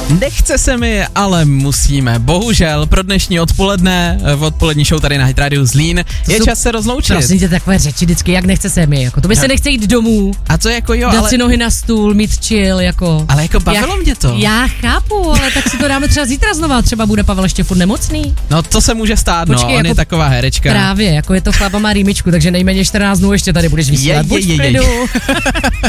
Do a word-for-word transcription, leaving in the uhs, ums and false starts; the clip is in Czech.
Nechce se mi, ale musíme. Bohužel pro dnešní odpoledne, v odpolední show tady na Hit Radio Zlín, je čas se rozloučit. Prosím tě, takové řeči vždycky, jak nechce se mi, jako to by se nechce jít domů. A to jako jo, dát ale... si nohy na stůl, mít chill, jako. Ale jako bavilo já, mě to. Já chápu, ale tak si to dáme třeba zítra znova, třeba bude Pavel ještě furt nemocný. No to se může stát, Počkej, no, on jako je taková herečka. Právě, jako je to chlapa má rýmičku, takže nejméně čtrnáct dnů ještě tady budeš vysílat. Je, je, je, je. Buď v klidu.